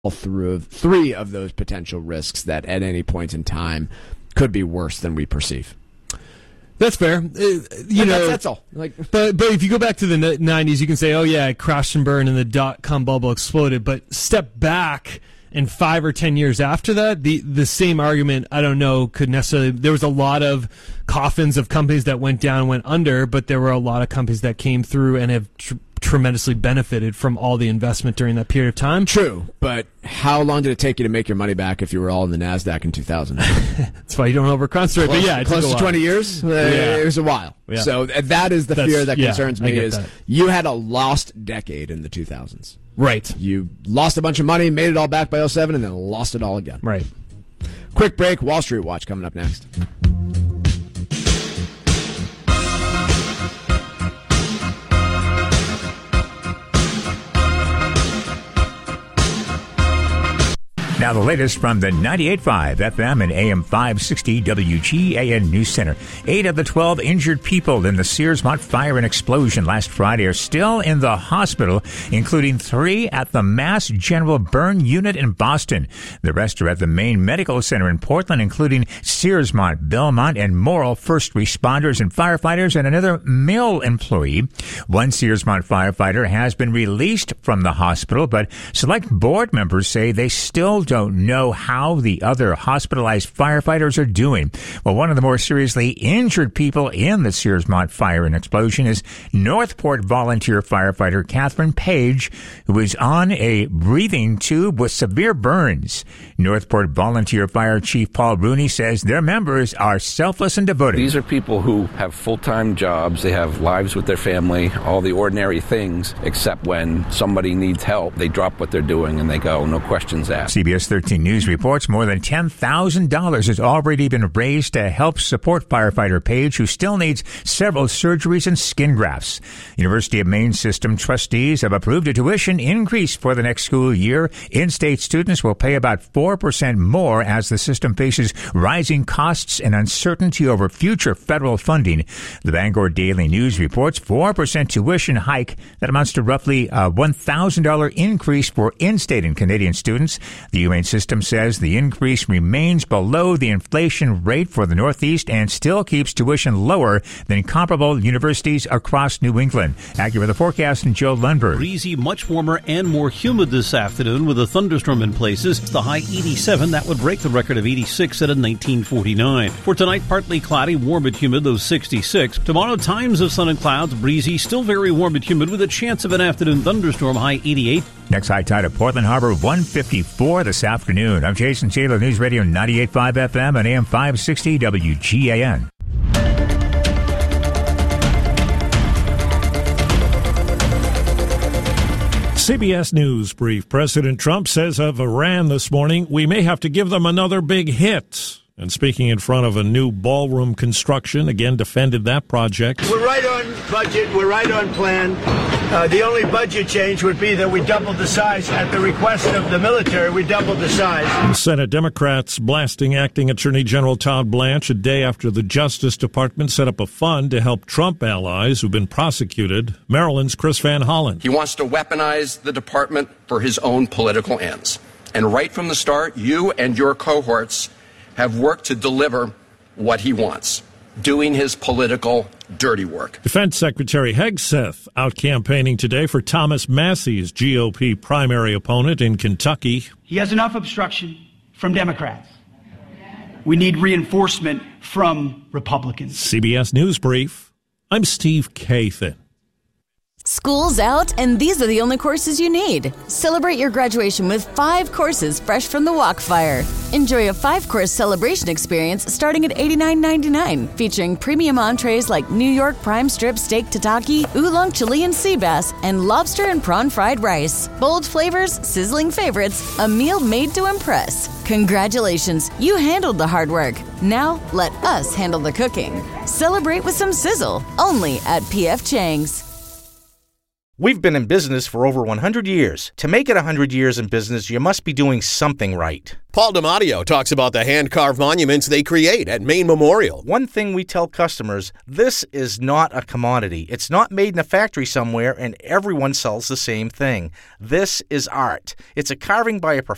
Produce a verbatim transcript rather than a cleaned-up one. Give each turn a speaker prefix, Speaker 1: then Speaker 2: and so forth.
Speaker 1: through three of those potential risks that at any point in time could be worse than we perceive.
Speaker 2: That's fair. Uh, you
Speaker 1: and
Speaker 2: know,
Speaker 1: that's, that's all. Like,
Speaker 2: but but if you go back to the nineties, you can say, oh yeah, it crashed and burned and the dot-com bubble exploded. But step back, and five or ten years after that, the the same argument, I don't know, could necessarily. There was a lot of coffins of companies that went down, went under, but there were a lot of companies that came through and have tr- tremendously benefited from all the investment during that period of time.
Speaker 1: True, but how long did it take you to make your money back if you were all in the NASDAQ in two thousand?
Speaker 2: That's why you don't overconcentrate. But yeah, it
Speaker 1: close
Speaker 2: took a
Speaker 1: to twenty years. Uh,
Speaker 2: yeah.
Speaker 1: It was a while.
Speaker 2: Yeah.
Speaker 1: So that is the
Speaker 2: That's,
Speaker 1: fear that
Speaker 2: yeah,
Speaker 1: concerns
Speaker 2: I
Speaker 1: me.
Speaker 2: get
Speaker 1: Is
Speaker 2: that.
Speaker 1: you had a lost decade in the two thousands.
Speaker 2: Right.
Speaker 1: You lost a bunch of money, made it all back by oh seven, and then lost it all again.
Speaker 2: Right.
Speaker 1: Quick break. Wall Street Watch coming up next.
Speaker 3: Now the latest from the ninety-eight point five F M and A M five sixty W G A N News Center. Eight of the twelve injured people in the Searsmont fire and explosion last Friday are still in the hospital, including three at the Mass General Burn Unit in Boston. The rest are at the Maine Medical Center in Portland, including Searsmont, Belmont, and Morrill first responders and firefighters, and another mill employee. One Searsmont firefighter has been released from the hospital, but select board members say they still don't know how the other hospitalized firefighters are doing. Well, one of the more seriously injured people in the Searsmont fire and explosion is Northport volunteer firefighter Catherine Page, who is on a breathing tube with severe burns. Northport volunteer fire chief Paul Rooney says their members are selfless and devoted.
Speaker 4: These are people who have full-time jobs. They have lives with their family, all the ordinary things, except when somebody needs help, they drop what they're doing and they go, no questions asked.
Speaker 3: C B S thirteen News reports more than ten thousand dollars has already been raised to help support firefighter Page, who still needs several surgeries and skin grafts. University of Maine System trustees have approved a tuition increase for the next school year. In-state students will pay about four percent more as the system faces rising costs and uncertainty over future federal funding. The Bangor Daily News reports four percent tuition hike that amounts to roughly a one thousand dollars increase for in-state and Canadian students. The U Maine System says the increase remains below the inflation rate for the Northeast and still keeps tuition lower than comparable universities across New England. Accurate with the forecast and Joe Lundberg.
Speaker 5: Breezy, much warmer and more humid this afternoon with a thunderstorm in places. The high eighty-seven, that would break the record of eighty-six set in nineteen forty-nine. For tonight, partly cloudy, warm and humid, those sixty-six. Tomorrow, times of sun and clouds, breezy, still very warm and humid with a chance of an afternoon thunderstorm, high eighty-eight.
Speaker 3: Next high tide at Portland Harbor, one fifty-four this afternoon. I'm Jason Taylor, News Radio ninety-eight point five F M and A M five sixty W G A N.
Speaker 6: C B S News brief. President Trump says of Iran this morning, we may have to give them another big hit. And speaking in front of a new ballroom construction, again defended that project.
Speaker 7: We're right on budget. We're right on plan. Uh, the only budget change would be that we doubled the size. At the request of the military, we doubled the size.
Speaker 6: And Senate Democrats blasting acting Attorney General Todd Blanche a day after the Justice Department set up a fund to help Trump allies who've been prosecuted. Maryland's Chris Van Hollen.
Speaker 8: He wants to weaponize the department for his own political ends. And right from the start, you and your cohorts have worked to deliver what he wants, doing his political dirty work.
Speaker 6: Defense Secretary Hegseth out campaigning today for Thomas Massey's G O P primary opponent in Kentucky.
Speaker 9: He has enough obstruction from Democrats. We need reinforcement from Republicans.
Speaker 6: C B S News Brief. I'm Steve Kathan.
Speaker 10: School's out, and these are the only courses you need. Celebrate your graduation with five courses fresh from the Walkfire. Enjoy a five-course celebration experience starting at eighty-nine ninety-nine, featuring premium entrees like New York prime strip steak tataki, oolong Chilean sea bass, and lobster and prawn fried rice. Bold flavors, sizzling favorites, a meal made to impress. Congratulations, you handled the hard work. Now let us handle the cooking. Celebrate with some sizzle, only at P F Chang's.
Speaker 11: We've been in business for over one hundred years. To make it one hundred years in business, you must be doing something right.
Speaker 12: Paul DiMatteo talks about the hand-carved monuments they create at Maine Memorial.
Speaker 11: One thing we tell customers, this is not a commodity. It's not made in a factory somewhere and everyone sells the same thing. This is art. It's a carving by a professional.